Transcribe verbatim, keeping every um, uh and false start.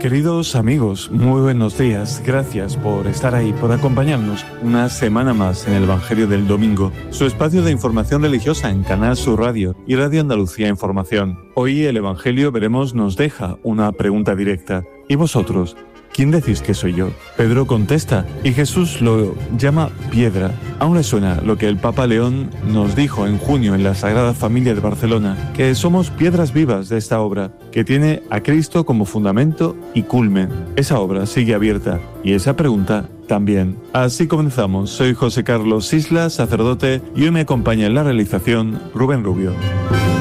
Queridos amigos, muy buenos días. Gracias por estar ahí, por acompañarnos una semana más en el Evangelio del Domingo, su espacio de información religiosa en Canal Sur Radio y Radio Andalucía Información. Hoy el Evangelio, veremos, nos deja una pregunta directa. ¿Y vosotros? ¿Quién decís que soy yo? Pedro contesta y Jesús lo llama piedra. Aún le suena lo que el Papa León nos dijo en junio en la Sagrada Familia de Barcelona, que somos piedras vivas de esta obra, que tiene a Cristo como fundamento y culmen. Esa obra sigue abierta y esa pregunta también. Así comenzamos. Soy José Carlos Isla, sacerdote, y hoy me acompaña en la realización Rubén Rubio.